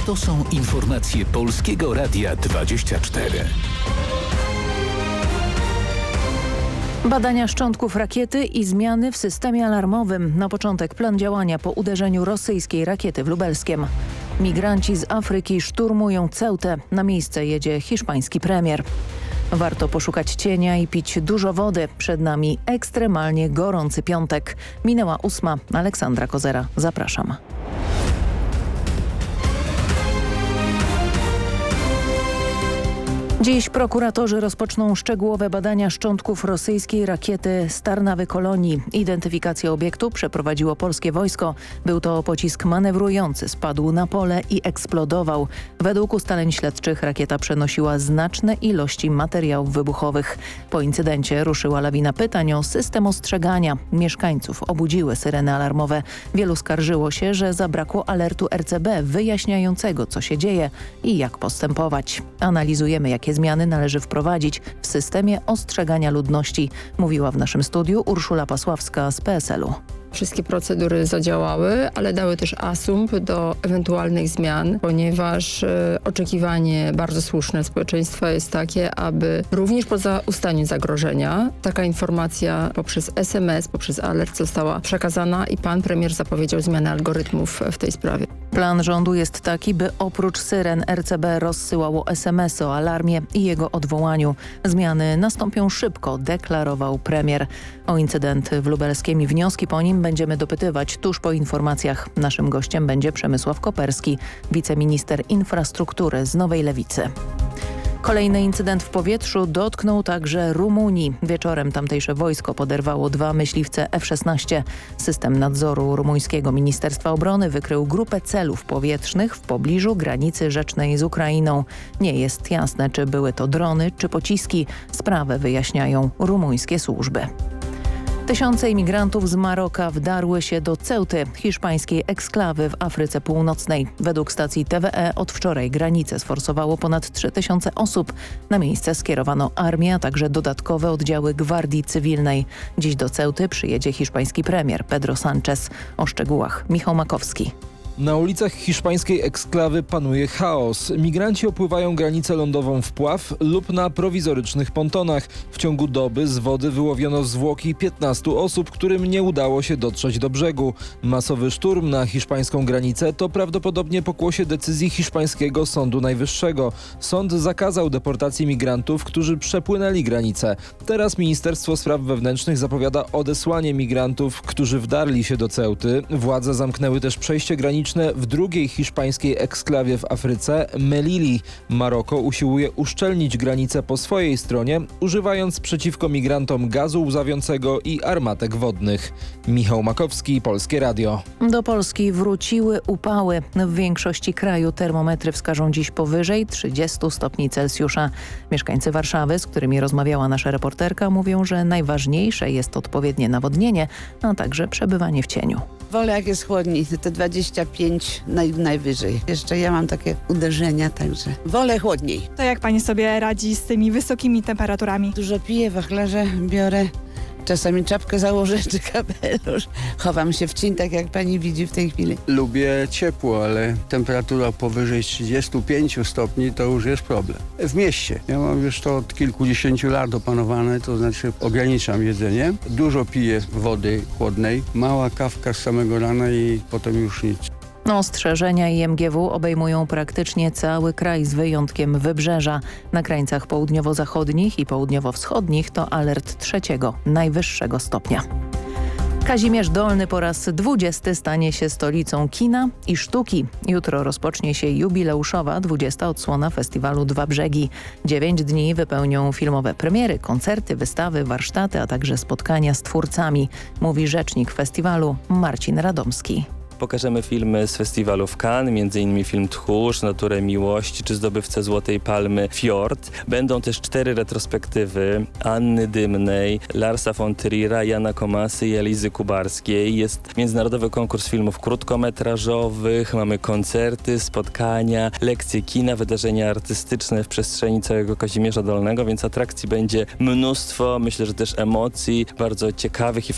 To są informacje Polskiego Radia 24. Badania szczątków rakiety i zmiany w systemie alarmowym. Na początek plan działania po uderzeniu rosyjskiej rakiety w Lubelskiem. Migranci z Afryki szturmują Ceutę. Na miejsce jedzie hiszpański premier. Warto poszukać cienia i pić dużo wody. Przed nami ekstremalnie gorący piątek. Minęła 8. Aleksandra Kozera. Zapraszam. Dziś prokuratorzy rozpoczną szczegółowe badania szczątków rosyjskiej rakiety z Tarnawy-Kolonii. Identyfikację obiektu przeprowadziło polskie wojsko. Był to pocisk manewrujący, spadł na pole i eksplodował. Według ustaleń śledczych rakieta przenosiła znaczne ilości materiałów wybuchowych. Po incydencie ruszyła lawina pytań o system ostrzegania. Mieszkańców obudziły syreny alarmowe. Wielu skarżyło się, że zabrakło alertu RCB wyjaśniającego, co się dzieje i jak postępować. Analizujemy, jakie zmiany należy wprowadzić w systemie ostrzegania ludności, mówiła w naszym studiu Urszula Pasławska z PSL-u. Wszystkie procedury zadziałały, ale dały też asumpt do ewentualnych zmian, ponieważ oczekiwanie bardzo słuszne społeczeństwa jest takie, aby również po ustaniu zagrożenia taka informacja poprzez SMS, poprzez alert została przekazana i pan premier zapowiedział zmianę algorytmów w tej sprawie. Plan rządu jest taki, by oprócz syren RCB rozsyłało SMS-y o alarmie i jego odwołaniu. Zmiany nastąpią szybko, deklarował premier. O incydent w Lubelskiem i wnioski po nim będziemy dopytywać tuż po informacjach. Naszym gościem będzie Przemysław Koperski, wiceminister infrastruktury z Nowej Lewicy. Kolejny incydent w powietrzu dotknął także Rumunii. Wieczorem tamtejsze wojsko poderwało 2 myśliwce F-16. System nadzoru rumuńskiego Ministerstwa Obrony wykrył grupę celów powietrznych w pobliżu granicy rzecznej z Ukrainą. Nie jest jasne, czy były to drony, czy pociski. Sprawę wyjaśniają rumuńskie służby. Tysiące imigrantów z Maroka wdarły się do Ceuty, hiszpańskiej eksklawy w Afryce Północnej. Według stacji TVE od wczoraj granicę sforsowało ponad 3000 osób. Na miejsce skierowano armię, a także dodatkowe oddziały gwardii cywilnej. Dziś do Ceuty przyjedzie hiszpański premier Pedro Sánchez. O szczegółach Michał Makowski. Na ulicach hiszpańskiej eksklawy panuje chaos. Migranci opływają granicę lądową w pław lub na prowizorycznych pontonach. W ciągu doby z wody wyłowiono zwłoki 15 osób, którym nie udało się dotrzeć do brzegu. Masowy szturm na hiszpańską granicę to prawdopodobnie pokłosie decyzji hiszpańskiego Sądu Najwyższego. Sąd zakazał deportacji migrantów, którzy przepłynęli granicę. Teraz Ministerstwo Spraw Wewnętrznych zapowiada odesłanie migrantów, którzy wdarli się do Ceuty. Władze zamknęły też przejście graniczne w drugiej hiszpańskiej eksklawie w Afryce, Melili. Maroko usiłuje uszczelnić granicę po swojej stronie, używając przeciwko migrantom gazu łzawiącego i armatek wodnych. Michał Makowski, Polskie Radio. Do Polski wróciły upały. W większości kraju termometry wskażą dziś powyżej 30 stopni Celsjusza. Mieszkańcy Warszawy, z którymi rozmawiała nasza reporterka, mówią, że najważniejsze jest odpowiednie nawodnienie, a także przebywanie w cieniu. Wolę jak jest chłodniej, te 25 najwyżej. Jeszcze ja mam takie uderzenia, także wolę chłodniej. To jak pani sobie radzi z tymi wysokimi temperaturami? Dużo piję, wachlarze biorę, czasami czapkę założę czy kapelusz. Chowam się w cień, tak jak pani widzi w tej chwili. Lubię ciepło, ale temperatura powyżej 35 stopni to już jest problem. W mieście. Ja mam już to od kilkudziesięciu lat opanowane, to znaczy ograniczam jedzenie. Dużo piję wody chłodnej, mała kawka z samego rana i potem już nic. Ostrzeżenia IMGW obejmują praktycznie cały kraj z wyjątkiem Wybrzeża. Na krańcach południowo-zachodnich i południowo-wschodnich to alert 3. najwyższego stopnia. Kazimierz Dolny po raz 20 stanie się stolicą kina i sztuki. Jutro rozpocznie się jubileuszowa 20. odsłona festiwalu Dwa Brzegi. 9 dni wypełnią filmowe premiery, koncerty, wystawy, warsztaty, a także spotkania z twórcami, mówi rzecznik festiwalu Marcin Radomski. Pokażemy filmy z festiwalu w Cannes, m.in. film Tchórz, Naturę miłości czy zdobywcę Złotej Palmy Fjord. Będą też 4 retrospektywy Anny Dymnej, Larsa von Trier'a, Jana Komasy i Elizy Kubarskiej. Jest międzynarodowy konkurs filmów krótkometrażowych, mamy koncerty, spotkania, lekcje kina, wydarzenia artystyczne w przestrzeni całego Kazimierza Dolnego, więc atrakcji będzie mnóstwo. Myślę, że też emocji bardzo ciekawych i